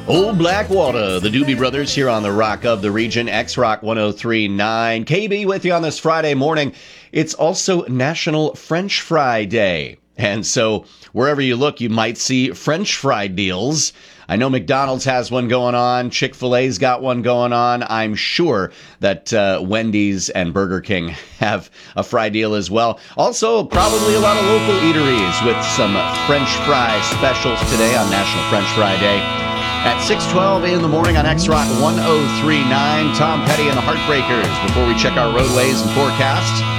Old Blackwater, the Doobie Brothers here on the Rock of the Region, X-Rock 103.9. KB with you on this Friday morning. It's also National French Fry Day. And so wherever you look, you might see French fry deals. I know McDonald's has one going on. Chick-fil-A's got one going on. I'm sure that Wendy's and Burger King have a fry deal as well. Also, probably a lot of local eateries with some French fry specials today on National French Fry Day. At 6:12 in the morning on X-Rock 103.9, Tom Petty and the Heartbreakers. Before we check our roadways and forecasts,